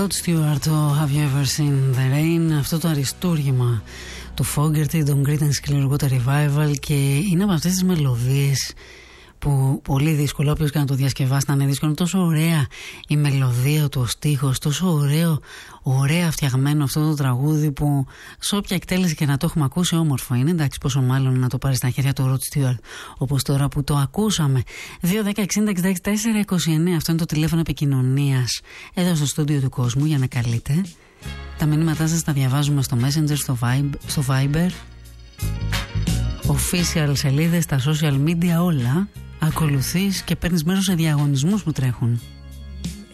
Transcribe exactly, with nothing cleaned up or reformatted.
Rod Stewart, το Have You Ever Seen The Rain, αυτό το αριστούργημα του Fogerty, τον Creedence Clearwater Revival, και είναι από αυτές τις μελωδίες που πολύ δύσκολο, όποιος και να το διασκευάσει να είναι δύσκολο. Τόσο ωραία η μελωδία του, ο στίχος, τόσο ωραίο, ωραία φτιαγμένο αυτό το τραγούδι, που σε όποια εκτέλεση και να το έχουμε ακούσει όμορφο είναι. Εντάξει, πόσο μάλλον να το πάρει στα χέρια του Rod Stewart όπως τώρα που το ακούσαμε. Δύο δέκα εξήντα εξήντα έξι τέσσερα είκοσι εννέα, αυτό είναι το τηλέφωνο επικοινωνίας εδώ στο στούντιο του κόσμου για να καλείτε. Τα μηνύματά σας τα διαβάζουμε στο Messenger, στο, Vibe, στο Viber, official σελίδες, τα social media, όλα. Ακολουθείς και παίρνεις μέρος σε διαγωνισμούς που τρέχουν.